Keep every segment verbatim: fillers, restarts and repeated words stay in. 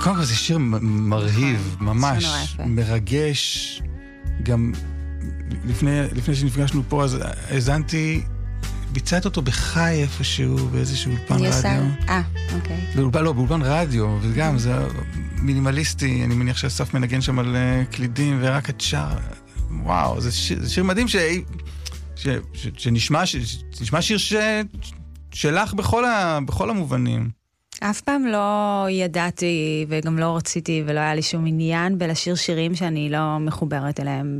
קודם כל זה שיר מרהיב, ממש מרגש. גם לפני, לפני שנפגשנו פה, אז הזנתי, ביצעת אותו בחי איפשהו, באיזשהו אולפן רדיו. אה, אוקיי. באולפן, לא, באולפן רדיו, וגם זה מינימליסטי, אני מניח שאסף מנגן שם על קלידים, ורק את שר, וואו, זה שיר, זה שיר מדהים ש... ש... ש... שנשמע, ש... שנשמע שיר ש... שלך בכל, ה... בכל המובנים. אף פעם לא ידעתי וגם לא רציתי ולא היה לי שום עניין בלשיר שירים שאני לא מחוברת אליהם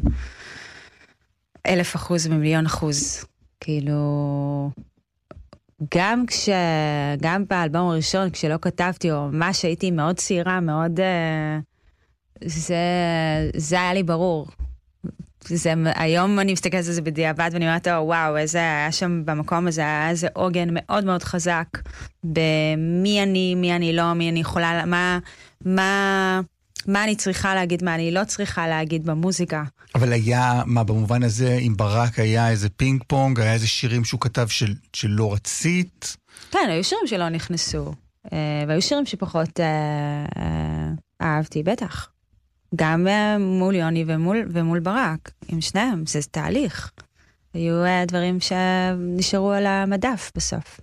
באלף אחוז, במיליון אחוז. כאילו, גם כש... גם באלבום הראשון, כשלא כתבתי, או מה שהייתי מאוד צעירה, מאוד... זה, זה היה לי ברור. זה, היום אני מסתכלת על זה בדיעבד, ואני אומרת, וואו, איזה היה שם במקום הזה, היה איזה עוגן מאוד מאוד חזק, במי אני, מי אני לא, מי אני יכולה, מה, מה, מה אני צריכה להגיד, מה אני לא צריכה להגיד במוזיקה. אבל היה, מה, במובן הזה, אם ברק היה איזה פינג פונג, היה איזה שירים שהוא כתב של, שלא רצית? כן, היו שירים שלא נכנסו, והיו שירים שפחות אהבתי, בטח. גם מול יוני ומול, ומול ברק, עם שניהם, זה תהליך. היו דברים שנשארו על המדף בסוף.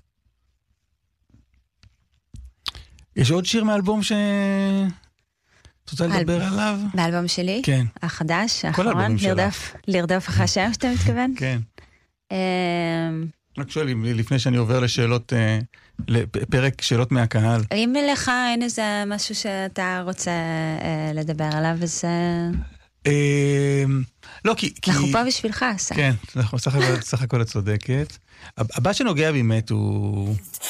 יש עוד שיר מאלבום ש... את רוצה לדבר עליו? באלבום שלי? כן. החדש, כל האלבומים שלך. לרדוף אחרי השם, שאתה מתכוון? כן. רק שואל, לפני שאני עובר לשאלות, לפרק שאלות מהקהל. אם לך אין איזה משהו שאתה רוצה לדבר עליו, אז... לא, כי... אנחנו פה בשבילך, עשה. כן, אנחנו סך הכל הצודקת. הבא שנוגע באמת הוא...